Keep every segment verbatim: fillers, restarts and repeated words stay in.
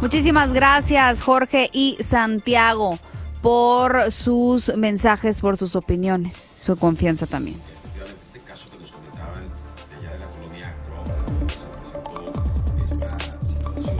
Muchísimas gracias, Jorge y Santiago, por sus mensajes, por sus opiniones, su confianza también. Este caso que nos comentaban de allá de la colonia Global, se presentó esta situación.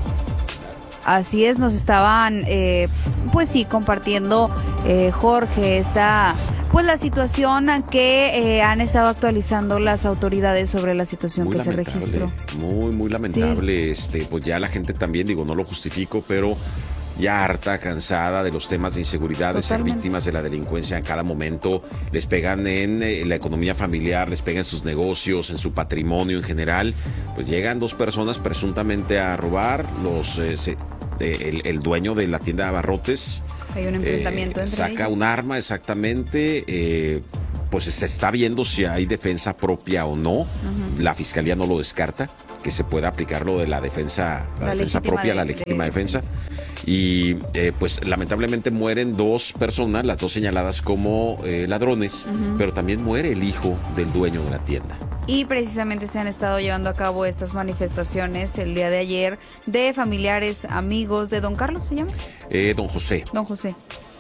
Así es, nos estaban, eh, pues sí, compartiendo, eh, Jorge, esta, pues la situación que eh, han estado actualizando las autoridades sobre la situación Muy que se registró. Muy, muy lamentable. Sí. Este, pues ya la gente también, digo, no lo justifico, pero ya harta, cansada de los temas de inseguridad, Totalmente. de ser víctimas de la delincuencia en cada momento. Les pegan en, en la economía familiar, les pegan en sus negocios, en su patrimonio en general. Pues llegan dos personas presuntamente a robar. Los eh, se, eh, el, el dueño de la tienda de abarrotes hay un enfrentamiento eh, entre saca ellos. un arma, exactamente. Eh, pues se está viendo si hay defensa propia o no. Uh-huh. La fiscalía no lo descarta, que se pueda aplicar lo de la defensa, la, la defensa propia, de, la legítima de defensa. defensa. Y eh, pues lamentablemente mueren dos personas, las dos señaladas como eh, ladrones, uh-huh. pero también muere el hijo del dueño de la tienda. Y precisamente se han estado llevando a cabo estas manifestaciones el día de ayer de familiares, amigos de don Carlos, ¿se llama? Eh, don José. Don José.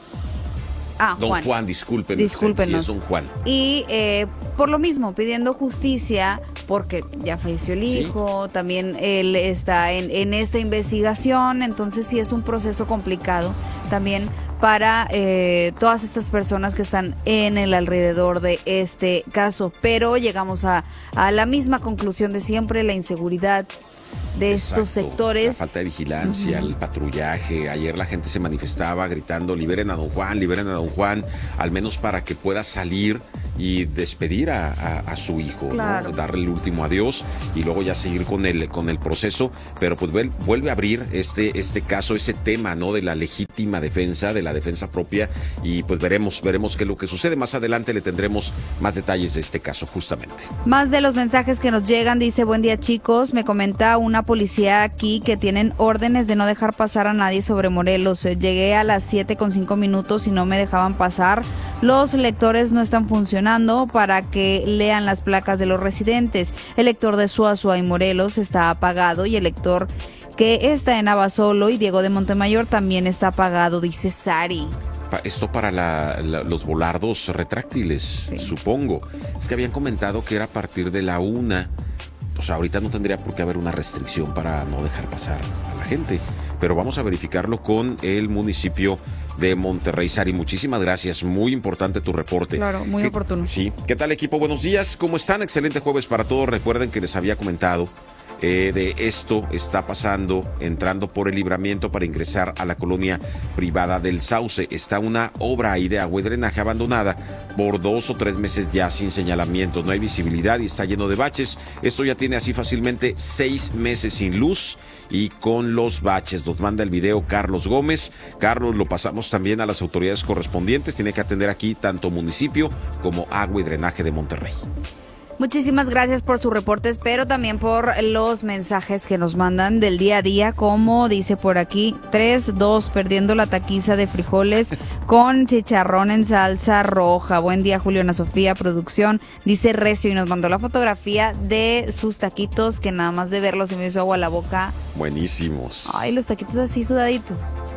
Ah, don Juan, Juan discúlpenos. Discúlpenos. Sí, es don Juan. Y eh, por lo mismo, pidiendo justicia, porque ya falleció el hijo, sí. también él está en, en esta investigación, entonces sí es un proceso complicado también para eh, todas estas personas que están en el alrededor de este caso. Pero llegamos a, a la misma conclusión de siempre, la inseguridad de Exacto. estos sectores. La falta de vigilancia, uh-huh. el patrullaje. Ayer la gente se manifestaba gritando, liberen a don Juan, liberen a don Juan, al menos para que pueda salir y despedir a, a, a su hijo, claro. ¿no? Darle el último adiós y luego ya seguir con el, con el proceso. Pero pues vuelve a abrir este, este caso, ese tema, ¿no? De la legítima defensa, de la defensa propia, y pues veremos, veremos qué es lo que sucede. Más adelante le tendremos más detalles de este caso, justamente. Más de los mensajes que nos llegan, dice, buen día chicos, me comenta una policía aquí que tienen órdenes de no dejar pasar a nadie sobre Morelos. Llegué a las siete con cinco minutos y no me dejaban pasar. Los lectores no están funcionando para que lean las placas de los residentes. El lector de Suazua y Morelos está apagado y el lector que está en Abasolo y Diego de Montemayor también está apagado, dice Sari. Esto para la, la, los volardos retráctiles, sí. supongo. Es que habían comentado que era a partir de la una. Pues ahorita no tendría por qué haber una restricción para no dejar pasar a la gente, pero vamos a verificarlo con el municipio de Monterrey. Sari, muchísimas gracias, muy importante tu reporte. Claro, muy ¿Qué, oportuno. Sí, ¿qué tal equipo? Buenos días, ¿cómo están? Excelente jueves para todos. Recuerden que les había comentado eh, de esto está pasando, entrando por el Libramiento para ingresar a la colonia privada del Sauce. Está una obra ahí de agua y drenaje abandonada por dos o tres meses ya sin señalamientos. No hay visibilidad y está lleno de baches. Esto ya tiene así fácilmente seis meses sin luz y con los baches. Nos manda el video Carlos Gómez. Carlos, lo pasamos también a las autoridades correspondientes. Tiene que atender aquí tanto municipio como agua y drenaje de Monterrey. Muchísimas gracias por sus reportes, pero también por los mensajes que nos mandan del día a día, como dice por aquí, tres dos, perdiendo la taquiza de frijoles con chicharrón en salsa roja. Buen día, Juliana Sofía, producción, dice Recio, y nos mandó la fotografía de sus taquitos, que nada más de verlos se me hizo agua a la boca. Buenísimos. Ay, los taquitos así sudaditos,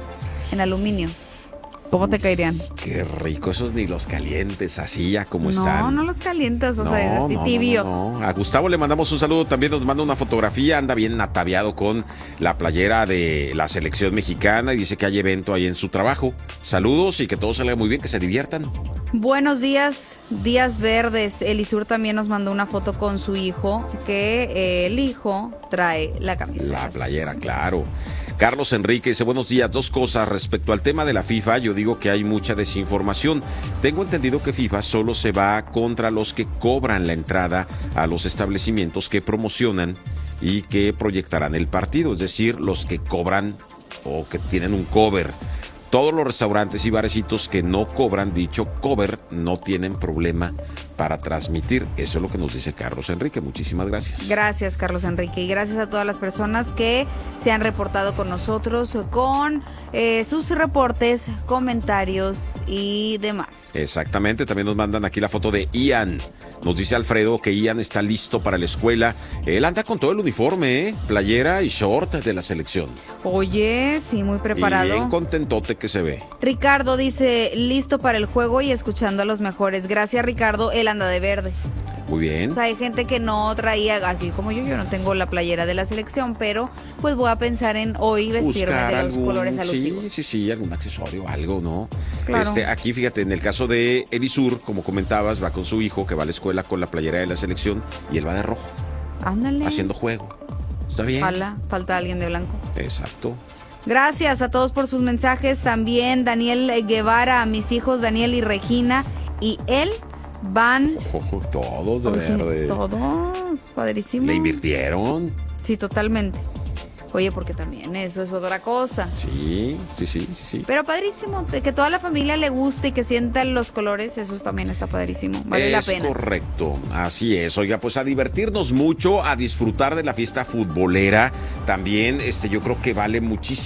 en aluminio. ¿Cómo te caerían? Qué rico, esos ni los calientes, así ya como no, están. No, no los calientas, o no, sea, así no, tibios. No, no, no. A Gustavo le mandamos un saludo, también nos manda una fotografía, anda bien ataviado con la playera de la selección mexicana y dice que hay evento ahí en su trabajo. Saludos y que todo salga muy bien, que se diviertan. Buenos días, días verdes. Elisur también nos mandó una foto con su hijo, que eh, el hijo trae la camisa. La playera, claro. Carlos Enrique dice, buenos días, dos cosas respecto al tema de la FIFA. Yo digo que hay mucha desinformación. Tengo entendido que FIFA solo se va contra los que cobran la entrada a los establecimientos que promocionan y que proyectarán el partido, es decir, los que cobran o que tienen un cover. Todos los restaurantes y barecitos que no cobran dicho cover no tienen problema para transmitir. Eso es lo que nos dice Carlos Enrique. Muchísimas gracias. Gracias, Carlos Enrique. Y gracias a todas las personas que se han reportado con nosotros con eh, sus reportes, comentarios y demás. Exactamente. También nos mandan aquí la foto de Ian. Nos dice Alfredo que Ian está listo para la escuela. Él anda con todo el uniforme, ¿eh? Playera y short de la selección. Oye, sí, muy preparado. Y bien contentote que se ve. Ricardo dice, listo para el juego y escuchando a los mejores. Gracias, Ricardo. Él anda de verde. Muy bien. O sea, hay gente que no traía, así como yo, yo no tengo la playera de la selección, pero pues voy a pensar en hoy vestirme Buscar de los algún, colores alusivos. Sí, sí, sí, algún accesorio, algo, ¿no? Claro. Este, aquí, fíjate, en el caso de Elisur, como comentabas, va con su hijo que va a la escuela con la playera de la selección y él va de rojo. Ándale. Haciendo juego. Está bien. Ojalá, falta alguien de blanco. Exacto. Gracias a todos por sus mensajes. También Daniel Guevara, a mis hijos Daniel y Regina, y él van... Ojo, todos de Oye, verde. todos, padrísimo. ¿Le invirtieron? Sí, totalmente. Oye, porque también eso es otra cosa. Sí, sí, sí, sí, sí. Pero padrísimo, de que toda la familia le guste y que sientan los colores, eso también está padrísimo, vale la pena. Es correcto, así es. Oiga, pues a divertirnos mucho, a disfrutar de la fiesta futbolera. También, este, yo creo que vale muchísimo